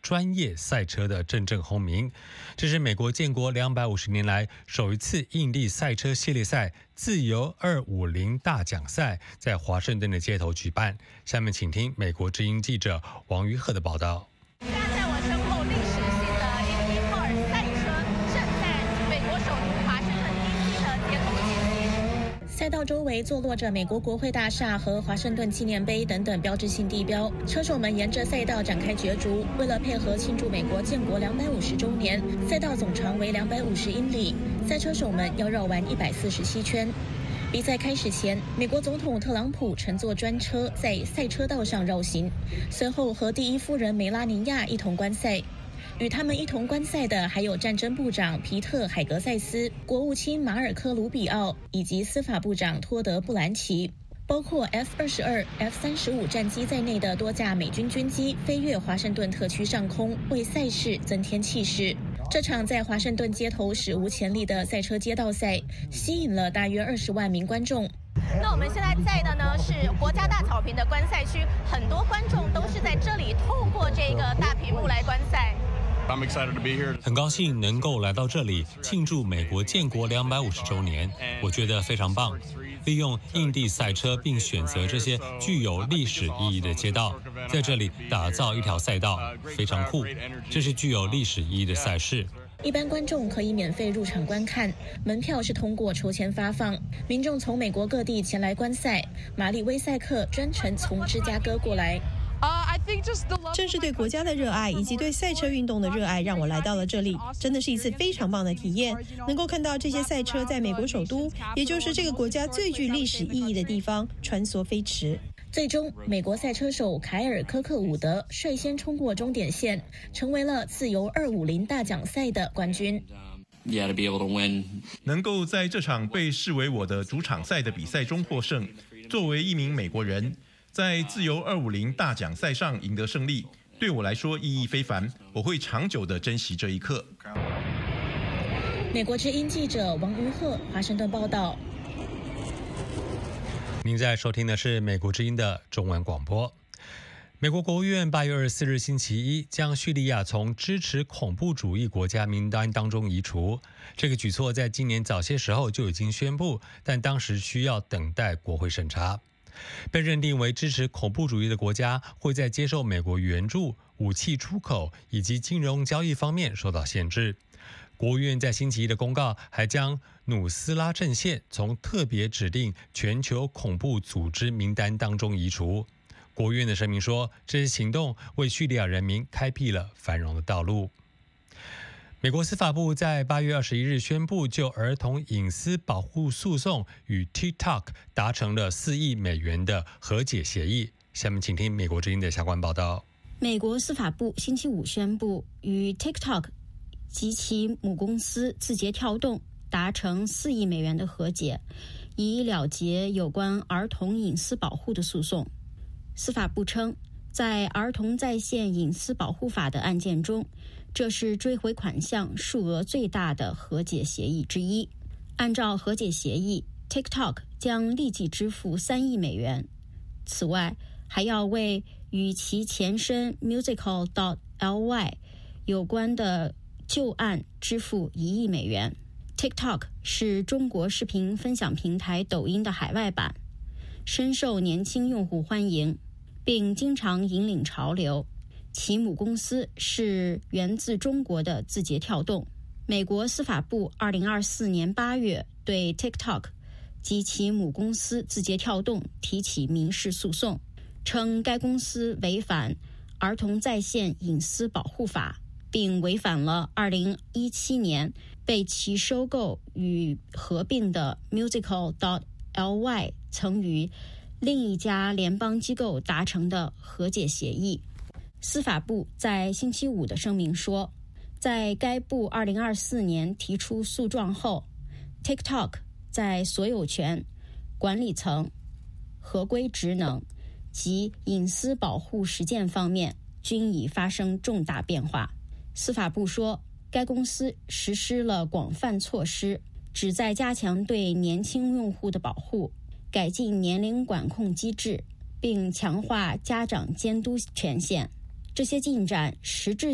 专业赛车的阵阵轰鸣。这是美国建国250年来首一次印地赛车系列赛自由250大奖赛在华盛顿的街头举办。下面请听美国之音记者王于鹤的报道。 在我身后，历史性的1P2赛车正在美国首都华盛顿 DC 的街头进行。 赛道周围坐落着美国国会大厦和华盛顿纪念碑等等标志性地标，车手们沿着赛道展开角逐。为了配合庆祝美国建国250周年，赛道总长为250英里，赛车手们要绕完147圈。比赛开始前，美国总统特朗普乘坐专车在赛车道上绕行，随后和第一夫人梅拉尼亚一同观赛。与他们一同观赛的还有战争部长皮特·海格塞斯、国务卿马尔科·卢比奥以及司法部长托德·布兰奇。包括 F-22、F-35 战机在内的多架美军军机飞越华盛顿特区上空，为赛事增添气势。这场在华盛顿街头史无前例的赛车街道赛，吸引了大约20万名观众。 那我们现在在的呢是国家大草坪的观赛区，很多观众都是在这里透过这个大屏幕来观赛。 很高兴能够来到这里庆祝美国建国250周年，我觉得非常棒。利用印地赛车并选择这些具有历史意义的街道，在这里打造一条赛道，非常酷。这是具有历史意义的赛事。 一般观众可以免费入场观看，门票是通过抽签发放。民众从美国各地前来观赛，玛丽威塞克专程从芝加哥过来。 正是对国家的热爱以及对赛车运动的热爱让我来到了这里，真的是一次非常棒的体验。能够看到这些赛车在美国首都，也就是这个国家最具历史意义的地方穿梭飞驰。 最终，美国赛车手凯尔·科克伍德率先冲过终点线，成为了自由250大奖赛的冠军。 能够在这场被视为我的主场赛的比赛中获胜，作为一名美国人，在自由250大奖赛上赢得胜利，对我来说意义非凡，我会长久地珍惜这一刻。 美国之音记者王于鹤，华盛顿报道。 您在收听的是美国之音的中文广播。美国国务院8月24日星期一将叙利亚从支持恐怖主义国家名单当中移除。这个举措在今年早些时候就已经宣布，但当时需要等待国会审查。被认定为支持恐怖主义的国家会在接受美国援助、武器出口以及金融交易方面受到限制。国务院在星期一的公告还将努斯拉阵线从特别指定全球恐怖组织名单当中移除。国务院的声明说，这些行动为叙利亚人民开辟了繁荣的道路。美国司法部在8月21日宣布，就儿童隐私保护诉讼与 TikTok 达成了4亿美元的和解协议。下面请听美国之音的相关报道。 美国司法部星期五宣布，与 TikTok 及其母公司字节跳动达成4亿美元的和解，以了结有关儿童隐私保护的诉讼。司法部称，在儿童在线隐私保护法的案件中，这是追回款项数额最大的和解协议之一。按照和解协议， TikTok 将立即支付3亿美元，此外还要为与其前身 Musical.ly 有关的旧案支付1亿美元。 TikTok 是中国视频分享平台抖音的海外版，深受年轻用户欢迎，并经常引领潮流。其母公司是源自中国的字节跳动。美国司法部2024年8月对 TikTok 及其母公司字节跳动提起民事诉讼，称该公司违反儿童在线隐私保护法，并违反了2017年被其收购与合并的 Musical.ly 曾与另一家联邦机构达成的和解协议。司法部在星期五的声明说，在该部2024年提出诉状后， TikTok 在所有权、管理层、合规职能及隐私保护实践方面均已发生重大变化。司法部说，该公司实施了广泛措施，旨在加强对年轻用户的保护，改进年龄管控机制，并强化家长监督权限。这些进展实质